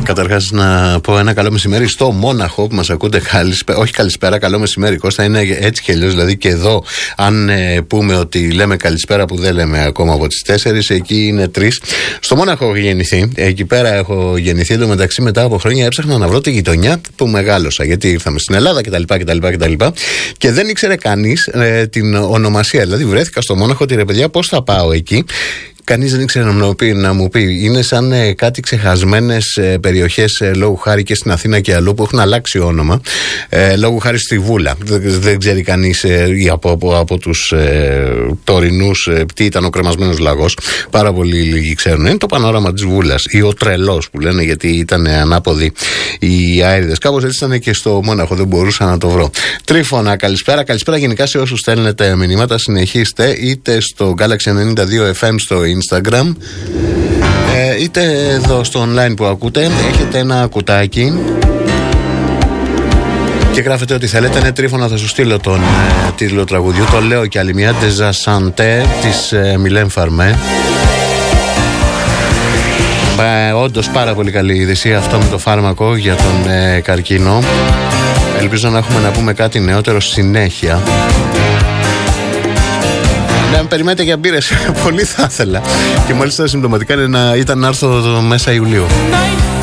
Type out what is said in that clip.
Καταρχάς να πω ένα καλό μεσημέρι στο Μόναχο που μας ακούτε. Όχι καλησπέρα, καλό μεσημέρι Κώστα. Είναι έτσι και αλλιώς, δηλαδή και εδώ αν πούμε ότι λέμε καλησπέρα που δεν λέμε ακόμα από τις 4, εκεί είναι 3. Στο Μόναχο έχω γεννηθεί, εκεί πέρα έχω γεννηθεί. Εν τω μεταξύ μετά από χρόνια έψαχνα να βρω τη γειτονιά που μεγάλωσα, γιατί ήρθαμε στην Ελλάδα κτλ. Και δεν ήξερε κανείς την ονομασία. Δηλαδή βρέθηκα στο Μόναχο ότι ρε παιδιά πώς θα πάω εκεί. Κανείς δεν ήξερε να μου πει. Είναι σαν κάτι ξεχασμένες περιοχές λόγου χάρη και στην Αθήνα και αλλού που έχουν αλλάξει όνομα. Λόγου χάρη στη Βούλα. Δεν ξέρει κανείς από τους τωρινούς τι ήταν ο κρεμασμένος λαγός. Πάρα πολύ λίγοι ξέρουν. Είναι το πανόραμα της Βούλας ή ο Τρελός που λένε, γιατί ήταν ανάποδοι οι αέριδες. Κάπως έτσι ήταν και στο Μόναχο. Δεν μπορούσα να το βρω. Τρίφωνα, καλησπέρα. Καλησπέρα γενικά σε όσους στέλνετε μηνύματα. Συνεχίστε είτε στο Galaxy 92 FM στο Instagram, είτε εδώ στο online που ακούτε. Έχετε ένα κουτάκι και γράφετε ό,τι θέλετε. Είναι Τρίφωνα, θα σου στείλω τον τίτλο τραγουδιού. Το λέω και άλλη μια, Déjà Santé της Μιλέν Φαρμέ. Όντως πάρα πολύ καλή είδηση αυτό με το φάρμακο για τον καρκίνο. Ελπίζω να έχουμε να πούμε κάτι νεότερο συνέχεια. Να περιμένετε για μπύρες, πολύ θα ήθελα. Και μάλιστα συμπτωματικά ήταν να έρθω μέσα Ιουλίου.